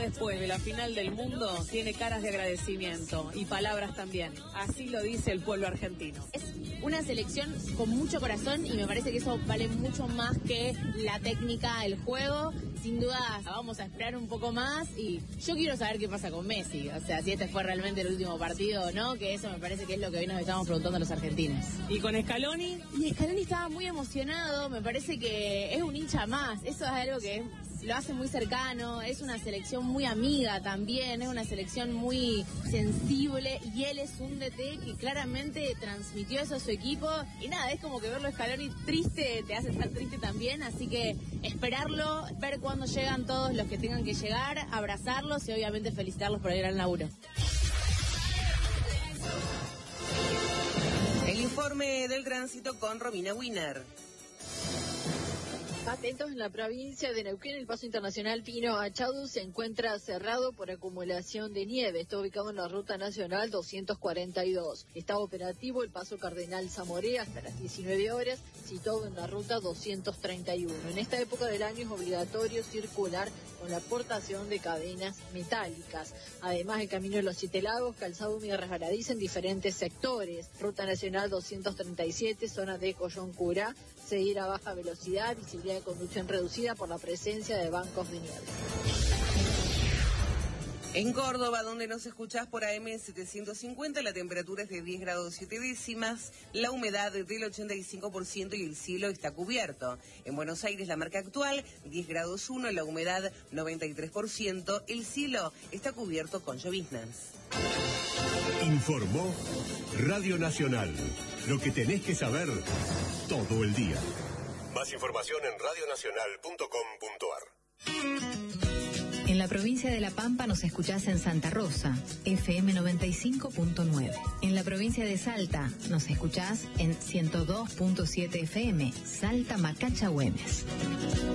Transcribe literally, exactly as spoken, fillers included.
después de la final del mundo tiene caras de agradecimiento y palabras también. Así lo dice el pueblo argentino. Es una selección con mucho corazón y me parece que eso vale mucho más que la técnica, el juego. Sin duda vamos a esperar un poco más y yo quiero saber qué pasa con Messi, o sea, si este fue realmente el último partido o no, que eso me parece que es lo que hoy nos estamos preguntando los argentinos. ¿Y con Scaloni? Y Scaloni estaba muy emocionado, me parece que es un hincha más, eso es algo que lo hace muy cercano, es una selección muy amiga también, es una selección muy sensible y él es un D T que claramente transmitió eso a su equipo y nada, es como que verlo a Scaloni triste te hace estar triste también, así que esperarlo, ver cuándo llegan todos los que tengan que llegar, abrazarlos y obviamente felicitarlos por el gran laburo. El informe del tránsito con Romina Wiener. Atentos, en la provincia de Neuquén, el paso internacional Pino Achadu se encuentra cerrado por acumulación de nieve. Está ubicado en la ruta nacional doscientos cuarenta y dos. Está operativo el paso Cardenal Zamoré hasta las diecinueve horas, situado en la ruta doscientos treinta y uno. En esta época del año es obligatorio circular con la aportación de cadenas metálicas. Además, el camino de los Siete Lagos, calzado húmedo resbaladiza en diferentes sectores. Ruta nacional doscientos treinta y siete, zona de Coyoncura, seguir a baja velocidad, visibilidad de conducción reducida por la presencia de bancos de nieve. En Córdoba, donde nos escuchás por A M setecientos cincuenta, la temperatura es de diez grados siete décimas, la humedad del ochenta y cinco por ciento y el cielo está cubierto. En Buenos Aires, la marca actual, diez grados uno, la humedad noventa y tres por ciento, el cielo está cubierto con lloviznas. Informó Radio Nacional. Lo que tenés que saber todo el día. Más información en radio nacional punto com punto ar. En la provincia de La Pampa nos escuchás en Santa Rosa, F M noventa y cinco punto nueve. En la provincia de Salta nos escuchás en ciento dos punto siete F M, Salta Macacha Güemes.